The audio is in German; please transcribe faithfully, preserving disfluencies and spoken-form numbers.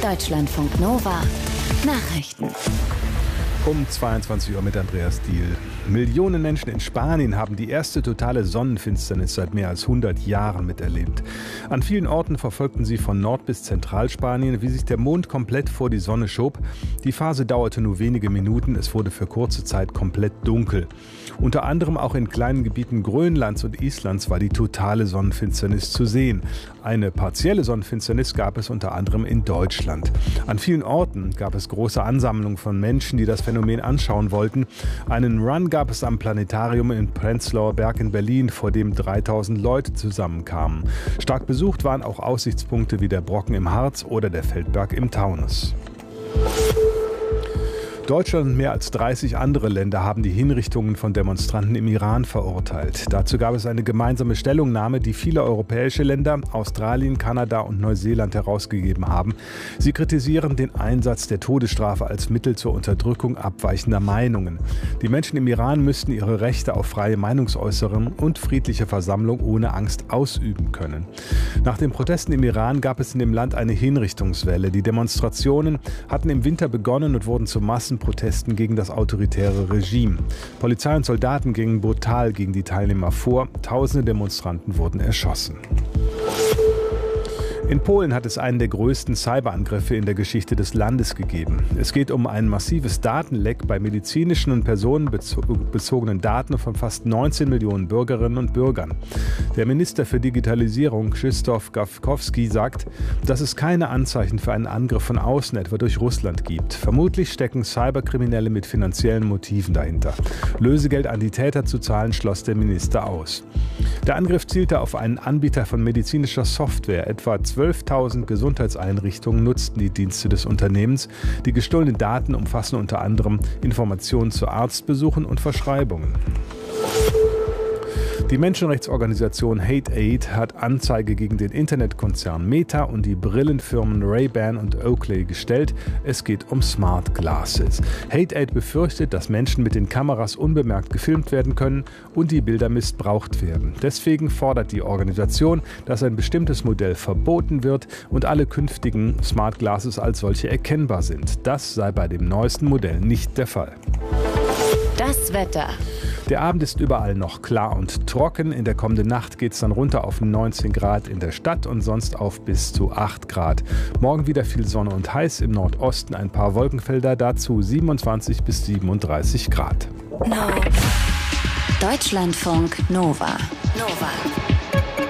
Deutschlandfunk Nova Nachrichten. Um zweiundzwanzig Uhr mit Andreas Diehl. Millionen Menschen in Spanien haben die erste totale Sonnenfinsternis seit mehr als hundert Jahren miterlebt. An vielen Orten verfolgten sie von Nord- bis Zentralspanien, wie sich der Mond komplett vor die Sonne schob. Die Phase dauerte nur wenige Minuten, es wurde für kurze Zeit komplett dunkel. Unter anderem auch in kleinen Gebieten Grönlands und Islands war die totale Sonnenfinsternis zu sehen. Eine partielle Sonnenfinsternis gab es unter anderem in Deutschland. An vielen Orten gab es große Ansammlungen von Menschen, die das Phänomen anschauen wollten. Einen Run gab es am Planetarium in Prenzlauer Berg in Berlin, vor dem dreitausend Leute zusammenkamen. Stark besucht waren auch Aussichtspunkte wie der Brocken im Harz oder der Feldberg im Taunus. Deutschland und mehr als dreißig andere Länder haben die Hinrichtungen von Demonstranten im Iran verurteilt. Dazu gab es eine gemeinsame Stellungnahme, die viele europäische Länder, Australien, Kanada und Neuseeland herausgegeben haben. Sie kritisieren den Einsatz der Todesstrafe als Mittel zur Unterdrückung abweichender Meinungen. Die Menschen im Iran müssten ihre Rechte auf freie Meinungsäußerung und friedliche Versammlung ohne Angst ausüben können. Nach den Protesten im Iran gab es in dem Land eine Hinrichtungswelle. Die Demonstrationen hatten im Winter begonnen und wurden zu Massen Protesten gegen das autoritäre Regime. Polizei und Soldaten gingen brutal gegen die Teilnehmer vor. Tausende Demonstranten wurden erschossen. In Polen hat es einen der größten Cyberangriffe in der Geschichte des Landes gegeben. Es geht um ein massives Datenleck bei medizinischen und personenbezogenen Daten von fast neunzehn Millionen Bürgerinnen und Bürgern. Der Minister für Digitalisierung, Krzysztof Gawkowski, sagt, dass es keine Anzeichen für einen Angriff von außen, etwa durch Russland, gibt. Vermutlich stecken Cyberkriminelle mit finanziellen Motiven dahinter. Lösegeld an die Täter zu zahlen, schloss der Minister aus. Der Angriff zielte auf einen Anbieter von medizinischer Software. Etwa zwölftausend Gesundheitseinrichtungen nutzten die Dienste des Unternehmens. Die gestohlenen Daten umfassen unter anderem Informationen zu Arztbesuchen und Verschreibungen. Die Menschenrechtsorganisation Hate Aid hat Anzeige gegen den Internetkonzern Meta und die Brillenfirmen Ray-Ban und Oakley gestellt. Es geht um Smart Glasses. Hate Aid befürchtet, dass Menschen mit den Kameras unbemerkt gefilmt werden können und die Bilder missbraucht werden. Deswegen fordert die Organisation, dass ein bestimmtes Modell verboten wird und alle künftigen Smart Glasses als solche erkennbar sind. Das sei bei dem neuesten Modell nicht der Fall. Das Wetter. Der Abend ist überall noch klar und trocken. In der kommenden Nacht geht es dann runter auf neunzehn Grad in der Stadt und sonst auf bis zu acht Grad. Morgen wieder viel Sonne und heiß, im Nordosten ein paar Wolkenfelder, dazu siebenundzwanzig bis siebenunddreißig Grad. No. Deutschlandfunk Nova. Nova.